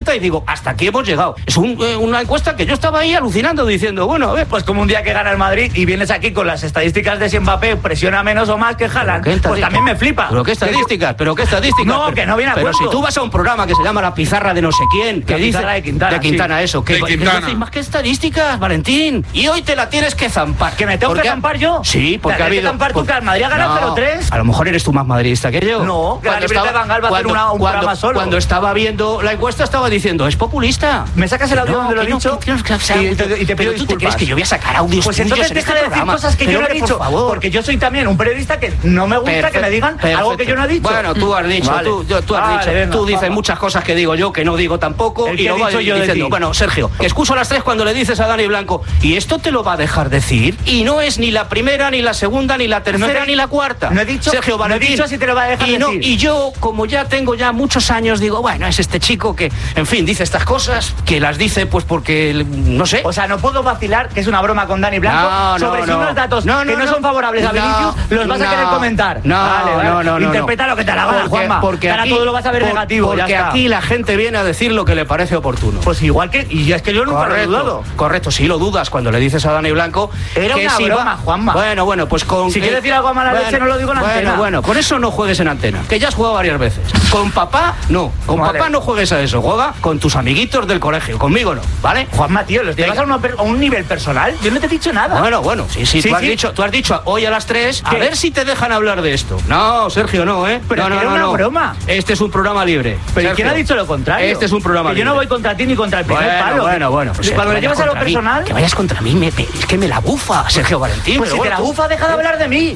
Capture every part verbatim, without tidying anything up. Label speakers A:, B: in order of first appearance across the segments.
A: cuenta y digo, hasta aquí hemos llegado. Es un, eh, una encuesta que yo estaba ahí alucinando diciendo, bueno, a ver,
B: pues como un día que gana el Madrid y vienes aquí con las estadísticas de si Mbappé presiona menos o más que Haaland, pues también me flipa.
A: ¿Pero qué estadísticas? ¿Pero qué estadísticas?
B: No,
A: pero,
B: que no viene a
A: Pero
B: cuento.
A: si tú vas a un programa que se llama La Pizarra de no sé quién, que
B: La
A: dice
B: Pizarra de Quintana,
A: de Quintana
B: sí.
A: eso, que,
C: De
A: que
C: Quintana.
A: decís más que estadísticas, Valentín. Y hoy te la tienes que zampar.
B: ¿Que me tengo
A: Porque
B: que
A: ha-
B: zampar yo?
A: Sí, porque
B: ¿Te
A: ha
B: has de
A: habido...
B: zampar tú, que al Madrid ha ganado
A: No,
B: cero tres?
A: A lo mejor eres tú más madridista que yo.
B: No, que la
A: Cuando
B: libreta
A: estaba-
B: de Van Gaal va a hacer
A: cuando-
B: una- un
A: cuando-
B: programa solo.
A: Cuando estaba viendo la encuesta estaba diciendo, es populista.
B: ¿Me sacas el audio
A: No,
B: donde lo he
A: que no,
B: dicho?
A: que tienes que hacer
B: y
A: audio.
B: te, y te pido
A: Pero tú te
B: disculpas.
A: crees que yo voy a sacar audios
B: Pues
A: tuyos
B: entonces
A: en
B: deja
A: este
B: de decir
A: programa.
B: cosas que
A: Pero
B: yo no he
A: hombre,
B: dicho,
A: por favor.
B: porque yo soy también un periodista que no me gusta
A: Perfecto,
B: que me digan
A: perfecto.
B: algo que yo no he dicho.
A: Bueno, tú has dicho,
B: Vale.
A: tú, yo- tú has
B: Vale,
A: dicho,
B: venga,
A: tú dices
B: papá.
A: muchas cosas que digo yo que no digo tampoco
B: El
A: y
B: que
A: lo
B: he
A: vas
B: dicho yo de
A: diciendo.
B: ti.
A: Bueno, Sergio, que excuso a las tres cuando le dices a Dani Blanco, y esto te lo va a dejar decir, y no es ni la primera, ni la segunda, ni la tercera,
B: No te-
A: ni la cuarta.
B: no he dicho-
A: Sergio
B: no he
A: Valentín.
B: dicho si te lo va a dejar
A: y no,
B: decir.
A: y yo, como ya tengo ya muchos años, digo, bueno, es este chico que, en fin, dice estas cosas, que las dice pues porque, no sé.
B: O sea, no puedo vacilar, que es una broma con Dani Blanco,
A: No, no,
B: sobre si
A: no.
B: unos datos
A: No, no,
B: que no,
A: no.
B: son favorables a
A: No,
B: Vinicius, los vas a
A: no.
B: querer comentar.
A: No,
B: Vale, vale.
A: no, no, no,
B: Interpreta
A: no.
B: lo que te la gana,
A: Porque-
B: Juanma.
A: porque
B: Ahora
A: aquí-
B: todo lo vas a ver
A: por-
B: negativo, ya
A: Porque
B: está.
A: aquí la gente viene a decir lo que le parece oportuno.
B: Pues igual que... Y es que yo nunca lo he dudado.
A: Correcto, correcto, sí lo dudas cuando le dices a Dani Blanco.
B: Era
A: que
B: una
A: si
B: broma,
A: va-
B: Juanma.
A: Bueno, bueno, pues con.
B: Si
A: que-
B: quiere decir algo a mala
A: bueno,
B: leche, no lo digo en
A: bueno,
B: antena.
A: Bueno, con eso no juegues en antena, que ya has jugado varias veces. Con papá, no. Con
B: Vale.
A: papá no juegues a eso, juega con tus amiguitos del colegio, conmigo no, ¿vale?
B: Juanma, tío, ¿los llevas a, una per- a un nivel personal? Yo no te he dicho nada.
A: Bueno, bueno, sí, sí,
B: Sí,
A: tú, has
B: sí.
A: Dicho, tú has dicho hoy a las tres, a
B: ¿Qué?
A: ver si te dejan hablar de esto. No, Sergio, no, ¿eh?
B: Pero
A: no,
B: que
A: no,
B: era
A: no,
B: una
A: no.
B: broma.
A: Este es un programa libre.
B: Pero
A: Sergio.
B: ¿quién ha dicho lo contrario?
A: Este es un programa
B: Que
A: libre.
B: yo no voy contra ti ni contra el primer
A: Bueno,
B: palo.
A: bueno, bueno. pues,
B: Cuando
A: que
B: le
A: vayas
B: llevas a lo
A: contra mí,
B: personal...
A: que vayas contra mí, me, me- es que me la bufa, Sergio Valentín.
B: Pues
A: pero
B: si te
A: bueno,
B: la
A: tú-
B: bufa, deja de hablar de mí.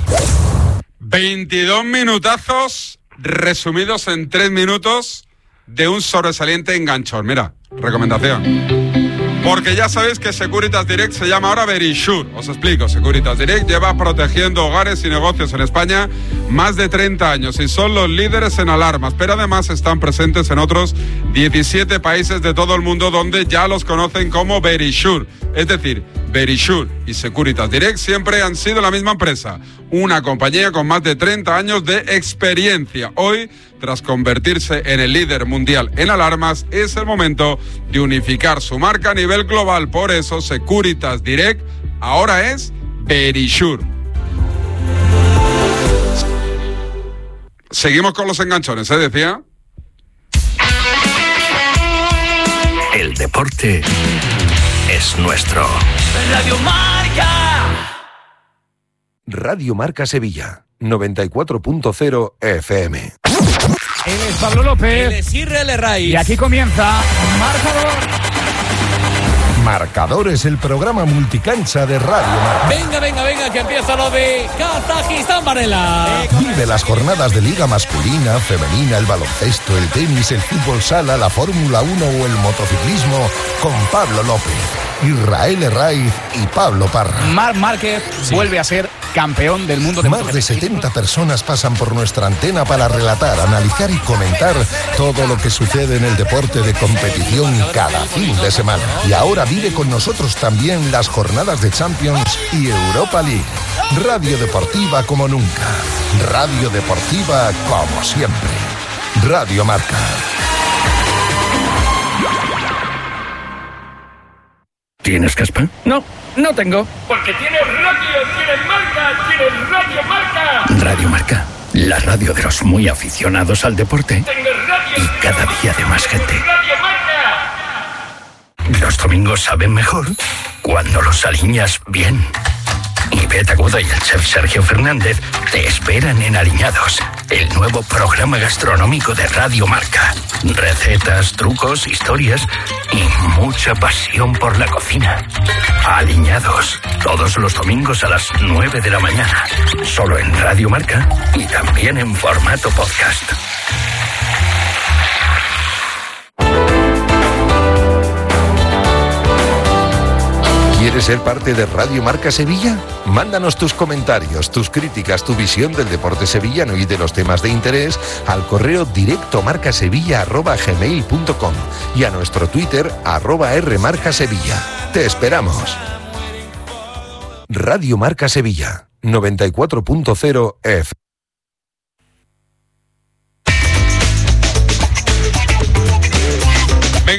C: veintidós minutazos resumidos en tres minutos de un sobresaliente enganchón. Mira, recomendación. Porque ya sabéis que Securitas Direct se llama ahora Verisure. Os explico, Securitas Direct lleva protegiendo hogares y negocios en España más de treinta años y son los líderes en alarmas, pero además están presentes en otros diecisiete países de todo el mundo donde ya los conocen como Verisure. Es decir, Verisure y Securitas Direct siempre han sido la misma empresa, una compañía con más de treinta años de experiencia. Hoy, tras convertirse en el líder mundial en alarmas, es el momento de unificar su marca a nivel global. Por eso, Securitas Direct ahora es Verisure. Seguimos con los enganchones, ¿eh? Decía.
D: El deporte es nuestro.
E: Radio Marca.
F: Radio Marca Sevilla, noventa y cuatro punto cero F M.
G: Él es Pablo López.
E: Él es Israel Raiz.
G: Y aquí comienza Marcador.
F: Marcador es el programa multicancha de Radio Marca.
E: Venga, venga, venga, que empieza lo de Kazajistán, Varela.
F: Vive las jornadas de liga masculina, femenina, el baloncesto, el tenis, el fútbol sala, la Fórmula uno o el motociclismo con Pablo López, Israel Raiz y Pablo Parra.
G: Marc Márquez vuelve a ser campeón del mundo de
F: Más de
G: motociclismo.
F: setenta personas pasan por nuestra antena para relatar, analizar y comentar todo lo que sucede en el deporte de competición cada fin de semana. Y ahora vive con nosotros también las jornadas de Champions y Europa League. Radio Deportiva como nunca. Radio Deportiva como siempre. Radio Marca.
D: ¿Tienes caspa?
G: No, no tengo.
E: Porque tienes radio, tienes marca, tienes Radio Marca.
D: Radio Marca, la radio de los muy aficionados al deporte
E: Tienes radio.
D: y cada día de más gente.
E: Radio Marca.
D: Los domingos saben mejor cuando los aliñas bien. Y Beta Agudo y el chef Sergio Fernández te esperan en Aliñados, el nuevo programa gastronómico de Radio Marca. Recetas, trucos, historias y mucha pasión por la cocina. Aliñados, todos los domingos a las nueve de la mañana. Solo en Radio Marca y también en formato podcast.
F: ¿Quieres ser parte de Radio Marca Sevilla? Mándanos tus comentarios, tus críticas, tu visión del deporte sevillano y de los temas de interés al correo directo marcasevilla arroba gmail punto com y a nuestro Twitter arroba rmarcasevilla. Te esperamos. Radio Marca Sevilla, noventa y cuatro punto cero F.
C: Venga,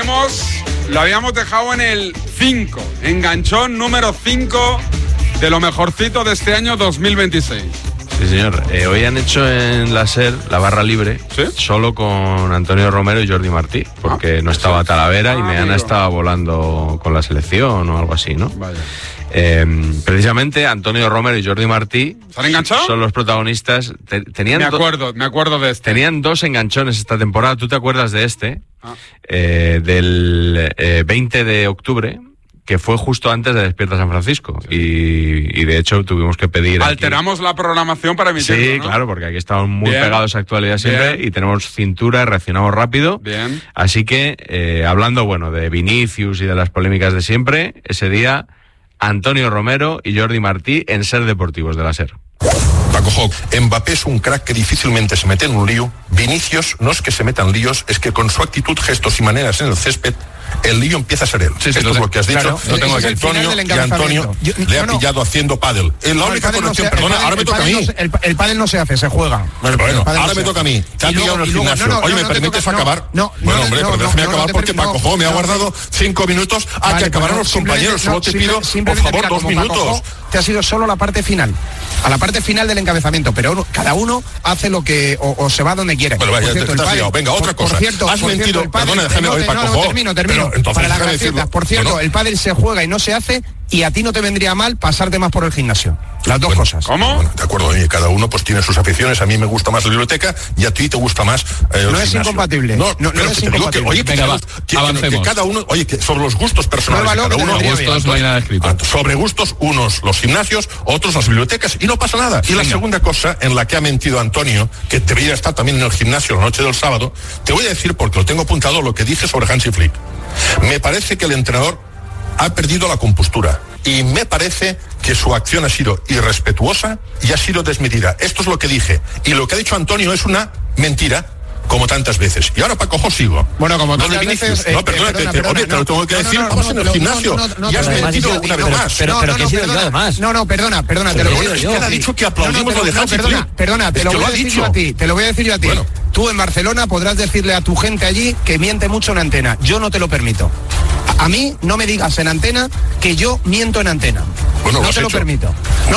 C: tenemos, lo habíamos dejado en el cinco, enganchón número cinco de lo mejorcito de este año dos mil veintiséis.
H: Sí, señor. Eh, hoy han hecho en la SER la barra libre, ¿sí?, solo con Antonio Romero y Jordi Martí, porque ah, no estaba sí. Talavera ah, y Meana estaba volando con la selección o algo así, ¿no? Vaya. Eh, precisamente Antonio Romero y Jordi Martí
C: ¿se han enganchado?
H: Son los protagonistas. Te, tenían
C: me acuerdo, do- me acuerdo de este.
H: Tenían dos enganchones esta temporada. ¿Tú te acuerdas de este? Ah. Eh, del eh, veinte de octubre, que fue justo antes de Despierta San Francisco. Sí. Y, y de hecho tuvimos que pedir...
C: Alteramos aquí la programación para emitirlo,
H: Sí,
C: ¿no?
H: claro, porque aquí estamos muy
C: Bien.
H: pegados a actualidad siempre. Bien. Y tenemos cintura, reaccionamos rápido.
C: Bien.
H: Así que, eh, hablando, bueno, de Vinicius y de las polémicas de siempre, ese día... Antonio Romero y Jordi Martí en SER Deportivos de la SER.
F: Paco Hoc, Mbappé es un crack que difícilmente se mete en un lío. Vinicius no es que se metan líos, es que con su actitud, gestos y maneras en el césped, el lío empieza a ser él. Sí, sí, Esto es lo que has dicho. Claro, lo tengo aquí. Antonio, y Antonio Yo, le ha no, pillado haciendo pádel. La no, única conexión, no perdona, ahora me toca a mí.
G: No, el, el pádel no se hace, se juega.
F: Bueno, bueno ahora
G: no
F: me toca a mí. Te han pillado en el gimnasio. No, no, Oye, ¿me no permites toca, acabar?
G: No,
F: bueno,
G: no,
F: hombre,
G: no,
F: pero
G: no,
F: déjame
G: no,
F: acabar
G: no,
F: porque
G: no,
F: Paco Jo me ha guardado cinco minutos a
G: vale,
F: que acabaran
G: bueno,
F: los compañeros. Solo te pido, por favor, dos minutos.
G: Te ha sido solo la parte final. A la parte final del encabezamiento, pero cada uno hace lo que o, o se va donde quiere.
F: Bueno, vaya, te has liado. Venga, otra cosa.
G: Por cierto,
F: has mentido. Perdona, déjame oír, Paco Jo.
G: Termino, termino. Para las gracietas. Por cierto, el pádel se juega y no se hace, y a ti no te vendría mal pasarte más por el gimnasio. Las dos
F: bueno,
G: cosas.
C: ¿Cómo?
F: Bueno, de acuerdo, oye, cada uno pues tiene sus aficiones. A mí me gusta más la biblioteca y a ti te gusta más eh,
G: no es gimnasio. Incompatible.
F: No, no,
G: no es
F: que
G: incompatible.
F: Que, oye, que,
I: Venga,
F: que,
I: va,
F: que, que cada uno, oye, que sobre los gustos personales de cada uno,
I: gustos, no hay nada escrito.
F: Sobre gustos, unos los gimnasios, otros las bibliotecas, y no pasa nada. Y Venga. La segunda cosa en la que ha mentido Antonio, que debería estar también en el gimnasio la noche del sábado, te voy a decir, porque lo tengo apuntado, lo que dije sobre Hansi Flick. Me parece que el entrenador ha perdido la compostura y me parece que su acción ha sido irrespetuosa y ha sido desmedida. Esto es lo que dije. Y lo que ha dicho Antonio es una mentira, como tantas veces. Y ahora, Paco Jo, sigo.
G: Bueno, como tantas veces...
F: No, perdónate, oye, te lo tengo que decir, vamos en el gimnasio. Y has mentido una vez más.
G: Pero que he sido yo, además. No, no, perdona, perdona, te lo voy a decir yo.
F: Él ha dicho que aplaudimos lo de Hansi Flick.
G: Perdona, te lo voy a decir yo a ti, te lo voy a decir yo a ti. Tú en Barcelona podrás decirle a tu gente allí que miente mucho en antena. Yo no te lo permito. A mí no me digas en antena que yo miento en antena.
F: Bueno,
G: no te lo permito. No,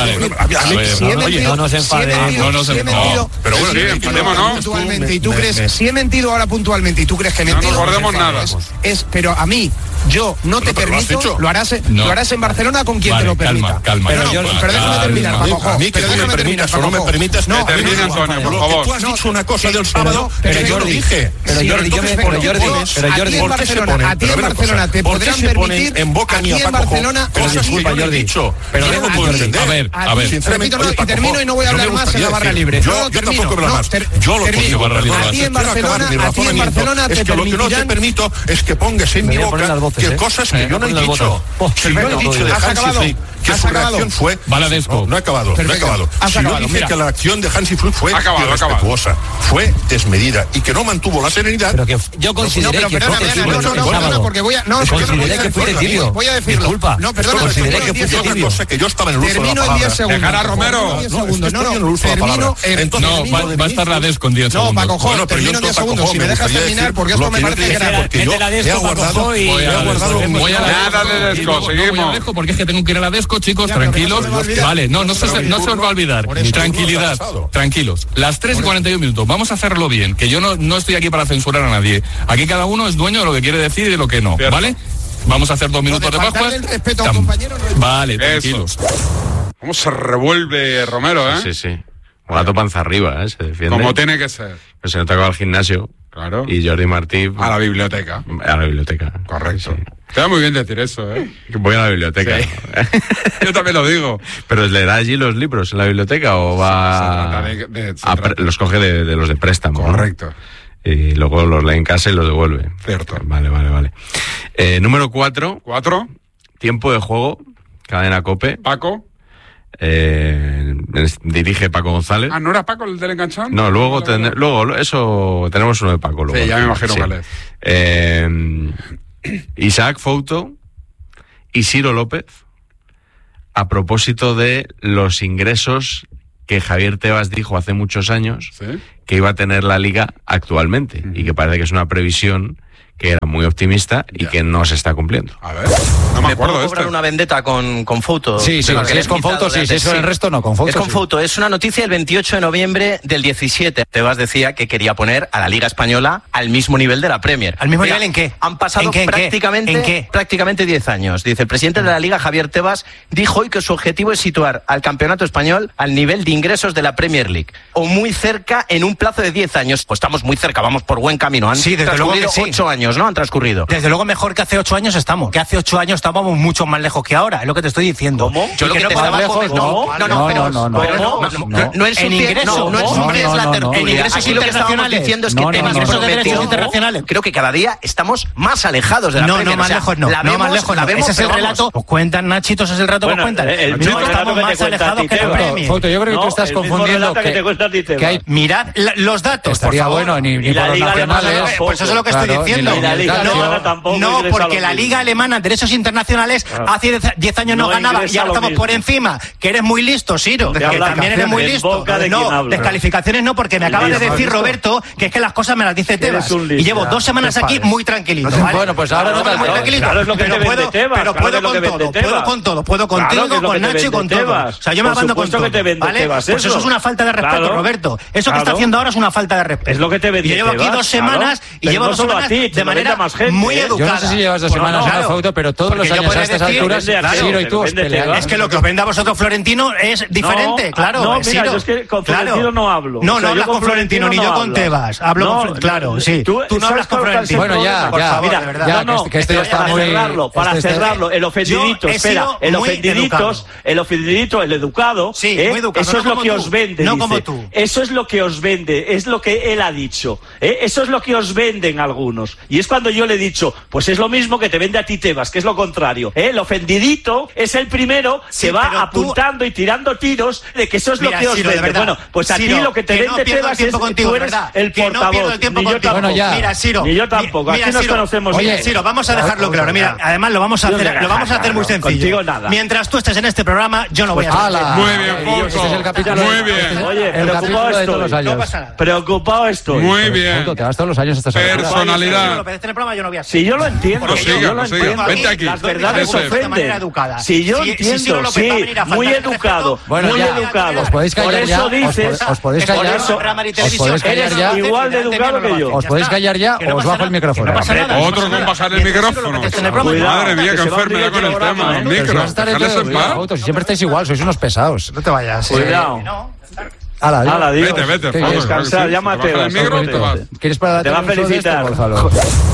G: si he mentido,
I: no nos enfades.
G: No nos enfades.
F: Pero bueno,
C: sí, enfadémonos.
G: Puntualmente y tú crees, si he mentido ahora puntualmente y tú crees que he mentido.
C: No nos guardemos nada.
G: Es, pero a mí yo no te permito. Lo harás, lo harás en Barcelona con quien te lo permita.
I: Calma,
G: calma. Pero déjame terminar, Paco.
F: A mí que tú me permitas o no me permitas.
C: No, termina, Antonio, por favor.
F: Tú has dicho una cosa del sábado,
G: pero
F: yo lo dije.
G: Pero Jordi, yo me pero Jordi, pero Jordi, a ti en Barcelona te podrán permitir
F: en boca mía,
G: en Barcelona
F: cosas que yo he dicho.
I: Pero no lo puedo entender. A ver, a ver.
G: Sinceramente, y termino y no voy a hablar más en la barra libre.
F: Yo tampoco hablo más. Yo lo termino.
G: A ti en Barcelona, a ti en Barcelona te
F: permitirán. Lo que no te permito es que pongas en mi boca que cosas que yo no he dicho. Si yo he dicho de Hansi Flick que su reacción fue...
I: Valadesco.
F: No he acabado, no he acabado. Si yo dije que la acción de Hansi Flick fue irrespetuosa, fue desmedida y que no mantuvo la serenidad...
J: Pero que yo consideré que fuiste tibio
G: el sábado. Porque voy a... No,
J: consideré que fuiste tibio.
G: Voy a decirlo.
J: Disculpa.
G: No, perdona.
J: Consideré que fuiste tibio.
F: Que yo estaba en el uso de la palabra.
G: Termino en diez segundos.
C: Dejar a Romero.
G: No, no, termino...
I: No, va a estar Radesco en diez segundos.
G: No, Paco Jo, termino en diez segundos. Si me dejas terminar, porque esto me parece grave.
J: Porque yo he aguardado...
I: Voy a
C: Nada de Desco, seguimos.
I: Porque es que tengo que ir a la Desco, chicos, tranquilos. Vale, no, no se, no se os va a olvidar. Tranquilidad, tranquilos. Las tres y cuarenta y un minutos, vamos a hacerlo bien, que yo no, no estoy aquí para censurar a nadie. Aquí cada uno es dueño de lo que quiere decir y de lo que no, ¿vale? Vamos a hacer dos minutos de Pascua. Vale, tranquilos.
C: ¿Cómo se revuelve Romero, eh?
H: Sí, sí. Un gato panza arriba, ¿eh? Se defiende.
C: Como tiene que ser.
H: Pues se nota que va al gimnasio.
C: Claro.
H: Y Jordi Martí...
C: A la biblioteca.
H: A la biblioteca.
C: Correcto.
H: Sí.
C: Te da muy bien decir eso, ¿eh?
H: Voy a la biblioteca.
C: Sí. Yo también lo digo.
H: ¿Pero leerá allí los libros en la biblioteca o va...?
C: Se, se de, de, se
H: a pre- los coge de, de los de préstamo.
C: Correcto.
H: ¿No? Y luego los lee en casa y los devuelve.
C: Cierto.
H: Vale, vale, vale. Eh, número cuatro.
C: Cuatro.
H: Tiempo de juego. Cadena COPE.
C: Paco.
H: Eh, dirige Paco González.
C: Ah, ¿no era Paco el del enganchón?
H: No, luego, ten, luego eso tenemos uno de Paco. Luego,
C: sí, ya me imagino
H: sí.
C: cuál es.
H: Eh, Isaac Fouto y Ciro López, a propósito de los ingresos que Javier Tebas dijo hace muchos años, ¿sí?, que iba a tener la Liga actualmente, uh-huh, y que parece que es una previsión que era muy optimista y que no se está cumpliendo.
C: A ver, no me acuerdo
K: puedo
C: de
K: cobrar
C: este.
K: una vendetta con, con foto.
J: Sí, sí,
K: de lo que
J: si
K: le
J: es
K: he
J: con
K: quitado
J: foto,
K: de
J: sí, si
K: antes,
J: es con el resto, no, con foto,
K: Es con
J: sí.
K: foto, es una noticia del veintiocho de noviembre del diecisiete. Tebas decía que quería poner a la Liga Española al mismo nivel de la Premier.
G: ¿Al mismo
K: Mira,
G: nivel en qué?
K: Han pasado
G: ¿En qué, en qué?
K: prácticamente,
G: ¿En qué?
K: prácticamente diez años. Dice, el presidente de la Liga, Javier Tebas, dijo hoy que su objetivo es situar al campeonato español al nivel de ingresos de la Premier League, o muy cerca en un plazo de diez años. Pues estamos muy cerca, vamos por buen camino. Han
G: Sí, desde luego que
K: transcurrido
G: sí.
K: ocho años, ¿no? Han transcurrido.
G: Desde luego mejor que hace ocho años estamos. Que hace ocho años estábamos mucho más lejos que ahora, es lo que te estoy diciendo.
K: ¿Cómo? Yo
G: Y
K: lo que
G: no
K: te
G: podemos
K: estaba
G: comer-
K: comentando-
G: no,
K: No,
G: no,
K: pero-
G: no, no, no,
K: pero
G: no,
K: no,
G: no,
K: no, no es
G: en
K: un
G: ingresos,
K: no, no es
G: no,
K: un
G: no,
K: la
G: no, no,
K: tertulia.
G: en ingresos
K: Aquí lo que estábamos
G: internacionales.
K: diciendo es que
G: No, no,
K: Tebas
G: no, no,
K: prometió-
G: ingresos internacionales.
K: Creo que cada día estamos más alejados de la
G: No,
K: Premier.
G: no, más
K: O sea,
G: lejos no.
K: la
G: no,
K: vemos,
G: más lejos
K: la
G: no.
K: vemos,
G: Ese es el
K: pero vamos.
G: relato. Os cuentan, Nachitos, es el relato que
L: Bueno,
G: os cuentan.
L: el
G: no
L: mismo relato
G: estamos
L: que te
G: más
L: cuenta
G: alejados
L: a ti,
G: que la
L: Tebas.
G: Premier.
J: Foto, yo creo que
L: No,
J: tú estás
L: el mismo
J: confundiendo
L: relato que te cuenta a ti, Tebas.
J: que hay
G: Mirad la- los datos,
J: estaría
G: por favor.
J: bueno ni, ni
L: Y la
J: por los
L: Liga Alemana
J: nacionales.
L: tampoco.
G: Pues eso es lo que estoy
J: Claro,
G: diciendo.
J: ni
L: Y la Liga
J: Ignacio.
L: Alemana tampoco
G: No,
L: ingresa
G: porque
L: lo
G: la
L: mismo.
G: Liga Alemana en derechos internacionales hace diez años no,
L: No
G: ganaba y
L: ingresa
G: ahora
L: lo
G: estamos
L: mismo.
G: por encima. Que eres muy listo, Siro. Que
L: habla
G: también eres muy
L: en
G: listo.
L: boca de quien
G: No,
L: habla.
G: descalificaciones no, porque me acaba de
L: Listo.
G: decir Roberto que es que las cosas me las dice
L: Eres
G: Tebas.
L: un listo.
G: Y llevo dos semanas
L: Te
G: aquí
L: pares.
G: muy tranquilito. ¿vale?
J: Bueno, pues ahora no
G: Muy
J: tanto.
G: tranquilito.
L: Claro, es lo que
G: pero
L: te vende
G: puedo,
L: Tebas,
G: pero
L: claro,
G: puedo
L: es lo
G: con
L: que vende
G: todo, puedo
L: Tebas.
G: con todo, puedo
L: Claro,
G: contigo,
L: que es lo
G: con
L: que te
G: Nacho y
L: vende
G: con todo.
L: Tebas.
G: O sea, yo me
L: Por
G: abando con
L: supuesto
G: todo.
L: que te vende
G: ¿vale?
L: Tebas
G: Pues eso
L: eso.
G: es una falta de respeto,
L: Claro.
G: Roberto. Eso que está
L: Claro.
G: haciendo ahora es una falta de respeto.
L: Es lo que te vende
G: Y yo llevo aquí
L: Tebas,
G: dos semanas
L: claro.
G: y
L: Pero
G: llevo
L: no
G: dos
L: solo a
G: semanas
L: ti, te
G: de
L: lo vende
G: manera
L: a más gente,
G: muy
L: ¿eh?
G: educada.
J: Yo no sé si llevas dos
G: Bueno,
J: semanas
G: claro.
J: una foto, pero todos
G: Porque
J: los
G: yo
J: años a
G: podría
J: estas
G: decir-
J: alturas,
L: Vende a
J: Ciro y
L: gente,
J: tú os
L: vende
J: peleáis.
L: Tebas.
G: Es que lo que os venda a vosotros Florentino es diferente,
L: No,
G: claro.
L: no,
G: es
L: mira,
G: Siro.
L: yo es que con
G: Claro.
L: Florentino no hablo.
G: No,
L: O sea,
G: no
L: yo
G: hablas
L: con
G: con Florentino, ni
L: Florentino
G: yo
L: no
G: con
L: hablo.
G: Tebas. Hablo
L: No,
G: con Fl- Claro, sí.
L: tú-
G: Tú no
L: ¿sabes
G: hablas con
L: cuál es el
G: Florentino.
J: Bueno, ya,
G: por
J: ya.
G: favor,
L: Mira,
G: de verdad.
J: ya,
L: no, no,
J: que este- que este
L: pero
J: ya está
L: para
J: muy-
L: cerrarlo, para
J: este está-
L: cerrarlo, el ofendidito,
G: Yo he
L: espera,
G: sido
L: el
G: muy
L: ofendidito,
G: educado.
L: el ofendidito, el educado,
G: Sí,
L: ¿eh?
G: muy educado,
L: eso
G: no
L: es lo
G: como
L: que
G: tú,
L: os vende,
G: no
L: dice.
G: como tú.
L: Eso es lo que os vende, es lo que él ha dicho, ¿eh? Eso es lo que os venden algunos. Y es cuando yo le he dicho, pues es lo mismo que te vende a ti Tebas, que es lo contrario, ¿eh? El ofendidito es el primero
G: Sí,
L: que va
G: pero tú-
L: apuntando y tirando tiros de que eso es
G: Mira,
L: lo que os
G: Siro, de
L: vende.
G: verdad.
L: Bueno, pues a ti
G: Siro,
L: lo que te
G: que no
L: vende
G: pierdo el
L: Tebas es
G: tiempo contigo,
L: tú
G: de
L: eres
G: verdad.
L: el
G: Que no
L: portavoz.
G: pierdo el tiempo
L: Ni yo
G: contigo.
L: tampoco.
J: Bueno, ya.
G: Mira, Siro.
L: Ni yo
G: mi-
L: tampoco.
G: Mira,
L: Aquí nos
G: Siro,
L: conocemos
G: Oye,
L: bien.
G: Siro, vamos a dejarlo claro. Mira, además lo vamos a
L: Yo
G: hacer,
L: no
G: lo vamos a hacer muy
L: no,
G: sencillo.
L: contigo nada.
G: Mientras tú estés en este programa, yo no voy a
J: ¡Hala!
G: hacer.
C: Muy bien,
J: Ay, Este es el capítulo
C: Muy
J: de-
C: bien.
J: este es
L: Oye,
J: el
L: preocupado
J: capítulo de todos
L: estoy.
J: los años.
G: No pasa nada.
L: Preocupado estoy.
C: Muy bien.
J: Foto, te vas todos los años a estas alturas.
C: Personalidad.
G: López, este en el programa yo no voy a hacer.
L: Si yo lo entiendo,
C: No
L: si
C: siga,
L: yo
C: no
L: lo
C: siga.
L: entiendo,
C: Vente aquí.
L: las verdades
C: Eso es.
G: de manera
L: ofenden.
G: educada.
L: Si yo
G: Si- si
L: entiendo,
G: Ciro López va a
L: sí,
G: venir a faltar
L: muy
G: de
L: educado,
G: respeto,
J: Bueno,
L: muy
J: ya.
L: educado.
J: Os podéis callar
L: Por
J: ya,
L: eso
J: os
L: dices,
J: pod- os podéis
L: por
J: callar,
L: eso-
J: os podéis callar
L: eres
J: ya.
L: igual de educado que yo.
J: ¿Os podéis callar ya
G: Que no
J: o os
G: pasa
J: bajo el
G: nada,
J: micrófono?
G: que no pasa nada, no
C: Otro
G: pasa
C: con
G: nada.
C: bajar el
G: Mientras Ciro
C: micrófono.
G: López esté en el programa,
L: Cuidado,
C: Madre mía,
L: que
C: qué
L: se va a
C: enfermedad
L: hundir
C: con
L: el
C: el
L: programa,
C: tema.
L: ¿eh?
J: Pero si
C: Micro,
J: vas a estar
C: dejadles
J: dentro
C: en
J: de
C: paz.
J: fotos, siempre estáis igual, sois unos pesados.
G: No te vayas.
L: Cuidado.
J: Hala, adiós.
L: Hala, adiós.
C: Vete, vete,
J: Qué
C: Fabio,
J: bien.
C: claro que
L: Descansar,
C: sí.
L: llámate,
C: Te bajas el
L: vas,
C: micro,
L: vete.
C: te vas.
J: ¿Quieres para
L: Te va a
J: un show de esto,
L: felicitar.
J: Gonzalo?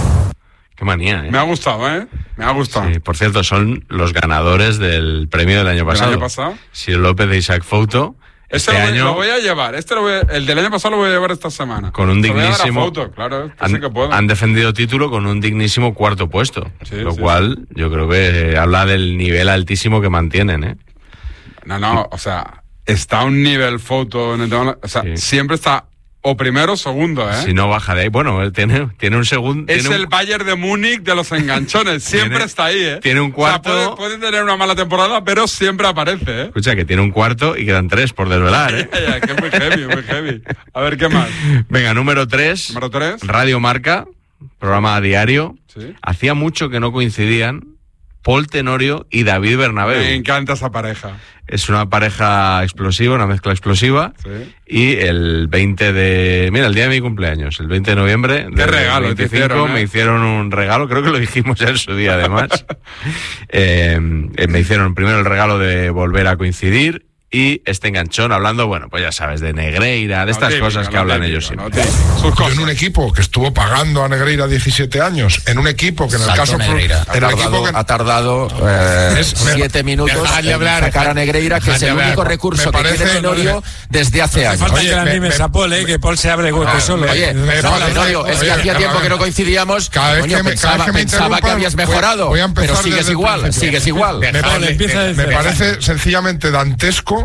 H: Qué manía, ¿eh?
C: Me ha gustado, ¿eh? Me ha gustado.
H: Sí, por cierto, son los ganadores del premio del año
C: ¿Del
H: pasado.
C: año pasado?
H: Sir López de Isaac Foto.
C: Este
H: Este
C: lo, voy,
H: año,
C: lo voy a llevar. Este lo voy a- el del año pasado lo voy a llevar esta semana.
H: con un
C: Te voy a dar a
H: dignísimo...
C: foto, claro, este
H: han,
C: sí que puedo.
H: han defendido título con un dignísimo cuarto puesto.
C: Sí,
H: lo
C: sí,
H: cual yo creo que habla del nivel altísimo que mantienen, ¿eh?
C: No, no, o sea, está a un nivel foto en el tema, o sea,
H: Sí.
C: siempre está o primero o segundo, ¿eh?
H: Si no baja de ahí. Bueno, él tiene, tiene un segundo...
C: Es
H: tiene
C: el
H: un,
C: Bayern de Múnich de los enganchones, siempre
H: Tiene-
C: está ahí, ¿eh?
H: tiene un cuarto-
C: O sea, puede, puede tener una mala temporada, pero siempre aparece, ¿eh?
H: Escucha, que tiene un cuarto y quedan tres por desvelar, ¿eh?
C: Ya, ya, que es muy heavy, muy heavy. A ver, ¿qué más?
H: Venga, número tres.
C: Número tres.
H: Radio Marca, programa a diario.
C: Sí.
H: Hacía mucho que no coincidían Paul Tenorio y David Bernabéu.
C: Me encanta esa pareja.
H: Es una pareja explosiva, una mezcla explosiva.
C: Sí.
H: Y el veinte de... Mira, el día de mi cumpleaños, el veinte de noviembre
C: ¿Qué
H: del
C: regalo te
H: veinticinco,
C: hicieron, eh?
H: me hicieron un regalo, creo que lo dijimos en su día además. eh, eh, me hicieron primero el regalo de volver a coincidir y este enganchón hablando, bueno, pues ya sabes, de Negreira, de
C: No
H: estas
C: típico,
H: cosas que
C: no
H: hablan
C: típico,
H: ellos siempre.
C: no típico. Sus
F: Yo
C: cosas.
F: en un equipo que estuvo pagando a Negreira diecisiete años, en un equipo que en el
M: Salto
F: caso...
M: Negreira.
F: En
M: Ha
F: el equipo
M: tardado,
F: que...
M: ha tardado eh,
F: Es- me-
M: siete minutos
F: dejadle
M: en
F: hablar,
M: sacar a Negreira, que es
F: dejadle
M: el
F: hablar.
M: único recurso
F: Me
M: que
F: parece-
M: tiene Tenorio desde hace años.
N: Falta
F: Oye,
N: que la
F: me-
N: animes
F: me-
N: a Paul, eh, que Paul se abre hueco
F: Ah,
N: solo.
F: me-
M: Oye,
F: me-
M: no,
F: me-
M: Tenorio, es que
F: oye,
M: hacía
F: cada
M: tiempo
F: vez-
M: que no coincidíamos.
F: cada vez
M: Coño,
F: que me- cada
M: pensaba,
F: vez que me
M: pensaba que
F: interrumpan,
M: habías
F: voy a-
M: mejorado,
F: voy a empezar
M: pero sigues
F: desde el
M: igual,
F: principio.
M: sigues igual.
F: Me,
N: Paul,
F: me-
N: empieza
F: me-
N: desde
F: me
N: cero.
F: parece sencillamente dantesco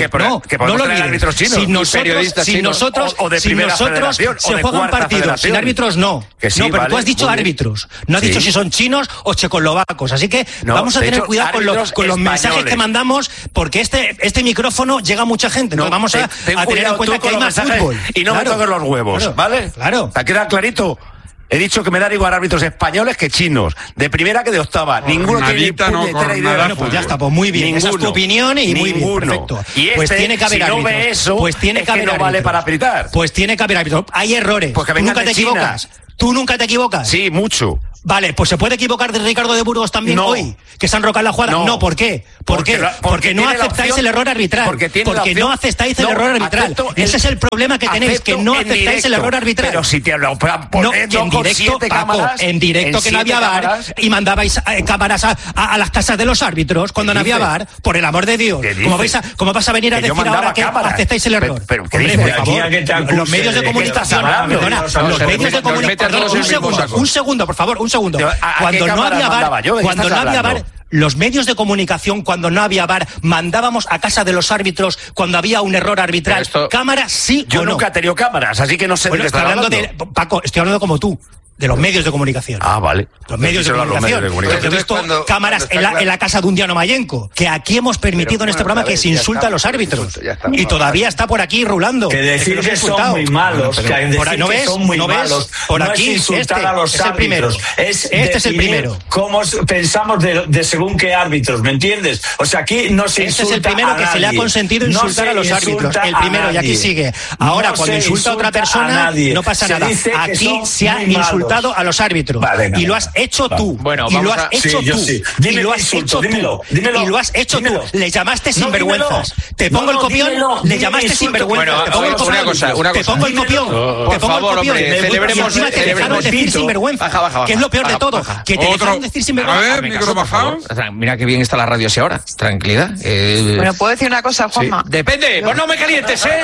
O: Que, por-
J: no,
O: que
J: no
O: podemos
J: lo
O: traer
J: olvides.
O: árbitros chinos
J: Si
O: y
J: nosotros,
O: periodistas
J: si
O: chinos,
J: nosotros,
O: o- o de
J: si
O: primera
J: nosotros
O: federación, o
J: se
O: de
J: juega un
O: cuarta
J: partido
O: federación.
J: sin árbitros, no.
O: Que sí,
J: no, pero
O: vale,
J: tú has dicho
O: muy bien.
J: árbitros. No has
O: Sí.
J: dicho si son chinos o checoslovacos. Así que
O: No,
J: vamos a
O: de
J: tener
O: hecho,
J: cuidado con, los,
O: árbitros
J: con los mensajes
O: españoles.
J: que mandamos, porque este, este micrófono llega a mucha gente. Entonces vamos a,
O: ten- ten
J: a tener en
O: cuidado
J: cuenta
O: tú
J: que hay
O: con los
J: más
O: mensajes
J: fútbol.
O: y no
J: Claro,
O: me toques los huevos,
J: claro,
O: ¿vale?
J: Claro.
O: ¿Te queda clarito? He dicho que me dan igual árbitros españoles que chinos, de primera que de octava. Ninguno tiene ni puñetera idea.
J: Bueno, pues ya está, pues muy bien. Esa es tu opinión y muy bien, perfecto.
O: Y este,
J: pues tiene que haber
O: si no
J: árbitros.
O: ve eso,
J: pues tiene
O: es
J: que haber
O: que no
J: árbitros.
O: vale para apretar.
J: Pues tiene que haber árbitros. Hay errores.
O: Pues que
J: Tú
O: vengan
J: nunca
O: de
J: te
O: China.
J: equivocas. ¿Tú nunca te equivocas?
O: Sí, mucho.
J: Vale, pues se puede equivocar de Ricardo de Burgos también
O: No.
J: hoy, que se han rocado la jugada.
O: No.
J: No, ¿por qué? ¿Por
O: Porque
J: qué?
O: la-
J: Porque,
O: porque
J: no
O: tiene la
J: aceptáis
O: opción-
J: el error arbitral.
O: porque tiene la
J: Porque
O: opción-
J: no aceptáis el
O: No,
J: error arbitral.
O: acepto el-
J: Ese es el problema que tenéis, que
O: acepto
J: no
O: en
J: aceptáis el
O: directo,
J: error arbitral.
O: Pero si te lo ponen
J: No,
O: no,
J: en
O: con
J: directo,
O: siete
J: Paco,
O: cámaras,
J: en directo
O: en
J: que no había
O: siete
J: bar
O: cámaras.
J: y mandabais eh, cámaras a, a- a las casas de los árbitros cuando
O: ¿Qué
J: no había
O: dices?
J: bar, por el amor de Dios.
O: ¿Qué
J: ¿Cómo,
O: dices?
J: vais a, ¿Cómo vas a venir a
O: Que yo
J: decir ahora
O: mandaba
J: que
O: cámaras.
J: aceptáis el error?
O: Pero- pero, ¿qué
J: Hombre,
O: dices?
J: por favor,
L: Aquí a que te acuse,
J: los medios de
L: ¿de qué
J: comunicación,
L: estás hablando?
J: perdona,
L: Nos-
J: los
L: nos-
J: medios de
L: nos mete a
J: comunicación,
L: todos
J: un
L: en el mismo
J: segundo,
L: saco.
J: un segundo, por favor, un segundo.
O: ¿A- a qué
J: Cuando no
O: cámaras
J: había
O: mandaba
J: bar,
O: yo? ¿De qué
J: cuando no
O: estás
J: había
O: hablando?
J: bar, los medios de comunicación, cuando no había bar, mandábamos a casa de los árbitros cuando había un error arbitral.
O: Pero esto-
J: Cámaras sí
O: Yo
J: o no.
O: nunca he tenido cámaras, así que no sé
J: Bueno,
O: de qué
J: estoy
O: estás
J: hablando
O: hablando.
J: de Paco, estoy hablando como tú. De los medios de comunicación.
O: Ah, vale.
J: Los medios de
O: Díselo a los
J: comunicación.
O: medios de comunicación.
J: Yo he visto
O: Cuando-
J: cámaras
O: cuando está
J: en la,
O: claro.
J: en la casa de un Diano Mayenco, que aquí hemos permitido en este programa que se insulta a los árbitros. Y todavía está por aquí rulando.
L: Que decir
J: los
L: que
J: ha
L: son
J: insultado.
L: muy malos,
J: Pero
L: que
J: por
L: decir
J: ahí, ¿no
L: que
J: ves?
L: son muy
J: ¿No ves?
L: malos,
J: Por
L: no
J: aquí,
L: es insultar
J: este,
L: a los
J: es el primero.
L: árbitros, es
J: Este es el
L: definir
J: primero.
L: cómo pensamos de, de según qué árbitros, ¿me entiendes? O sea, aquí no se
J: Este es
L: insulta
J: el primero
L: a
J: que se le ha
L: nadie.
J: consentido
L: No
J: insultar
L: se
J: a los árbitros.
L: insulta
J: El
L: a
J: primero, y aquí
L: nadie.
J: sigue. Ahora,
L: No
J: cuando
L: se
J: insulta a otra
L: insulta
J: persona,
L: nadie.
J: no pasa
L: Se
J: nada.
L: dice que
J: Aquí
L: son
J: se ha
L: muy malos.
J: insultado a los árbitros.
L: Vale, venga,
J: y lo has
L: venga.
J: hecho
L: Va.
J: tú.
M: Bueno,
J: y lo
M: vamos
J: has
M: a-
J: hecho
L: Sí, yo
J: tú.
L: sí.
J: Y
L: Dime
J: lo
L: el
J: has
L: insulto,
J: hecho
L: dímelo,
J: tú.
L: dímelo,
J: Y lo has hecho
L: dímelo.
J: tú. Le llamaste
L: No,
J: sinvergüenzas.
L: dímelo.
J: Te pongo
L: No,
J: el
L: no,
J: copión.
L: dímelo,
J: Le
L: dime
J: llamaste
L: insulto.
J: sinvergüenzas.
M: Bueno,
J: Te pongo el
M: una
J: copión.
M: cosa, una
J: Te
M: cosa.
J: pongo el copión.
M: Por
J: Te pongo el
M: favor,
J: copión.
M: hombre,
J: Y
M: celebremos-
J: encima te
M: celebremos
J: dejaron decir
L: pito.
J: sinvergüenza.
M: Baja, baja,
J: Que es
M: baja.
J: lo peor de
M: Baja,
J: todo.
M: baja.
J: Que te
C: Otro.
J: dejaron decir
C: A
J: sinvergüenza.
C: ver,
M: Hazme
C: micro
M: caso, por
C: bajado.
M: favor. Mira qué bien está la radio así ahora. Tranquilidad. Eh,
P: Bueno, ¿puedo decir una cosa, Juanma?
M: Depende, pues no me calientes, ¿eh?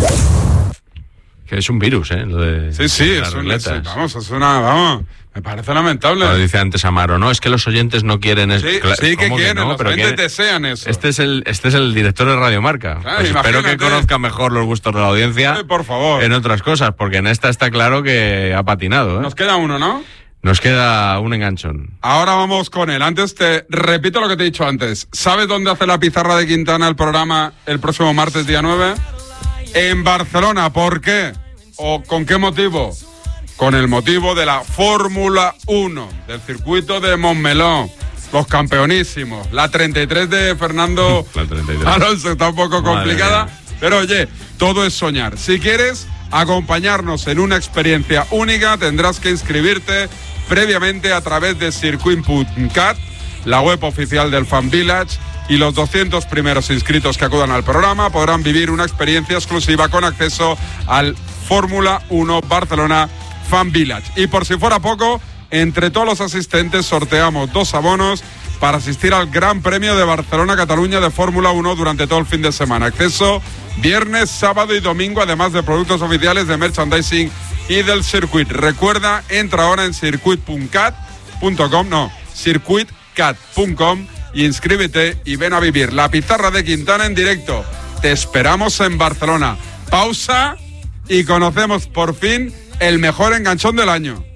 H: Que es un virus, ¿eh? Lo de
C: Sí, sí,
H: las
C: es, un,
H: ruletas.
C: sí, vamos, es una, vamos, me parece lamentable.
H: Lo dice antes Amaro, no, es que los oyentes no quieren eso.
C: Sí,
H: Cla-
C: sí que
H: ¿cómo
C: quieren,
H: no?
C: los
H: Pero
C: oyentes
H: quieren-
C: desean eso.
H: Este es el, este es el director de Radio Marca.
C: Claro,
H: Pues espero que
C: imagínate.
H: conozca mejor los gustos de la audiencia.
C: Sí, por favor.
H: En otras cosas, porque en esta está claro que ha patinado, ¿eh?
C: Nos queda uno, ¿no?
H: Nos queda un enganchón.
C: Ahora vamos con él. Antes te repito lo que te he dicho antes. ¿Sabes dónde hace la pizarra de Quintana el programa el próximo martes día nueve? En Barcelona. ¿Por qué? ¿O con qué motivo? Con el motivo de la Fórmula uno, del circuito de Montmeló. Los campeonísimos. La treinta y tres de Fernando
H: La treinta y tres.
C: Alonso está un poco
H: Madre
C: complicada.
H: mía.
C: Pero oye, todo es soñar. Si quieres acompañarnos en una experiencia única, tendrás que inscribirte previamente a través de circuit punto cat, la web oficial del Fan Village, y los doscientos primeros inscritos que acudan al programa podrán vivir una experiencia exclusiva con acceso al Fórmula uno Barcelona Fan Village. Y por si fuera poco, entre todos los asistentes sorteamos dos abonos para asistir al Gran Premio de Barcelona-Cataluña de Fórmula uno durante todo el fin de semana. Acceso viernes, sábado y domingo, además de productos oficiales de merchandising y del circuit. Recuerda, entra ahora en circuit punto cat punto com, no, circuit cat punto com, y inscríbete y ven a vivir la pizarra de Quintana en directo. Te esperamos en Barcelona. Pausa y conocemos por fin el mejor enganchón del año.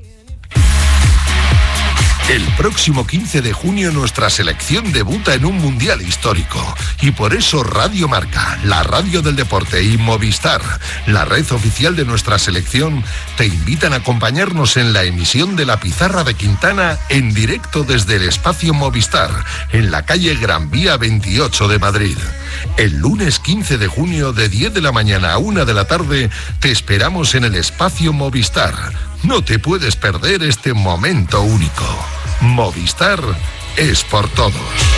F: El próximo quince de junio nuestra selección debuta en un mundial histórico. Y por eso Radio Marca, la radio del deporte, y Movistar, la red oficial de nuestra selección, te invitan a acompañarnos en la emisión de la pizarra de Quintana en directo desde el espacio Movistar, en la calle Gran Vía veintiocho de Madrid. El lunes quince de junio, de diez de la mañana a una de la tarde, te esperamos en el espacio Movistar. No te puedes perder este momento único. Movistar es por todos.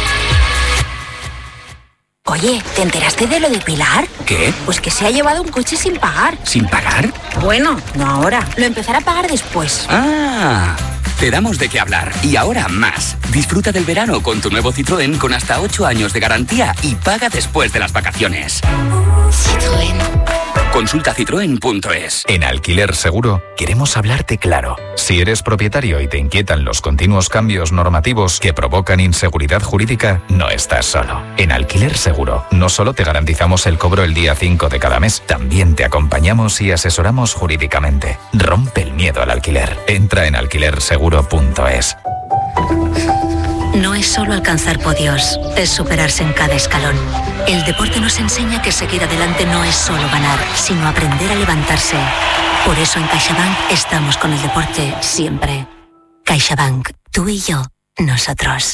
Q: Oye, ¿te enteraste de lo de Pilar?
M: ¿Qué?
Q: Pues que se ha llevado un coche sin pagar.
M: ¿Sin pagar?
Q: Bueno, no ahora. Lo empezará a pagar después.
R: Ah, te damos de qué hablar. Y ahora más. Disfruta del verano con tu nuevo Citroën con hasta ocho años de garantía y paga después de las vacaciones.
Q: Citroën.
R: Consulta citroen punto es.
S: En Alquiler Seguro queremos hablarte claro. Si eres propietario y te inquietan los continuos cambios normativos que provocan inseguridad jurídica, no estás solo. En Alquiler Seguro no solo te garantizamos el cobro el día cinco de cada mes, también te acompañamos y asesoramos jurídicamente. Rompe el miedo al alquiler. Entra en alquiler seguro punto es.
P: no es solo alcanzar podios, es superarse en cada escalón. El deporte nos enseña que seguir adelante no es solo ganar, sino aprender a levantarse. Por eso en CaixaBank estamos con el deporte siempre. CaixaBank, tú y yo, nosotros.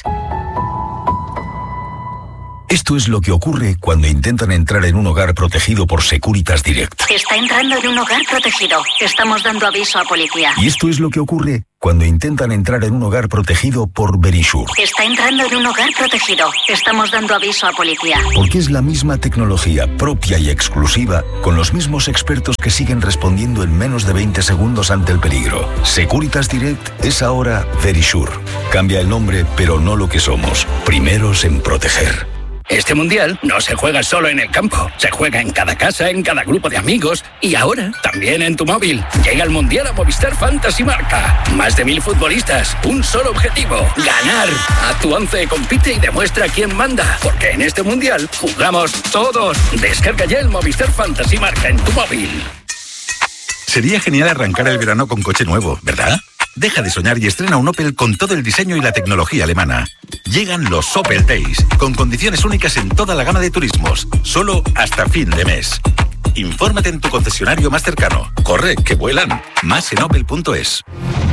T: Esto es lo que ocurre cuando intentan entrar en un hogar protegido por Securitas Direct.
P: Está entrando en un hogar protegido. Estamos dando aviso a policía.
T: Y esto es lo que ocurre cuando intentan entrar en un hogar protegido por Verisure.
P: Está entrando en un hogar protegido. Estamos dando aviso a policía.
T: Porque es la misma tecnología propia y exclusiva, con los mismos expertos que siguen respondiendo en menos de veinte segundos ante el peligro. Securitas Direct es ahora Verisure. Cambia el nombre, pero no lo que somos. Primeros en proteger.
D: Este mundial no se juega solo en el campo, se juega en cada casa, en cada grupo de amigos y ahora también en tu móvil. Llega el mundial a Movistar Fantasy Marca. Más de mil futbolistas, un solo objetivo: ganar. A tu once compite y demuestra quién manda, porque en este mundial jugamos todos. Descarga ya el Movistar Fantasy Marca en tu móvil.
U: Sería genial arrancar el verano con coche nuevo, ¿verdad? Deja de soñar y estrena un Opel con todo el diseño y la tecnología alemana. Llegan los Opel Days, con condiciones únicas en toda la gama de turismos, solo hasta fin de mes. Infórmate en tu concesionario más cercano. Corre, que vuelan. Más en opel punto es.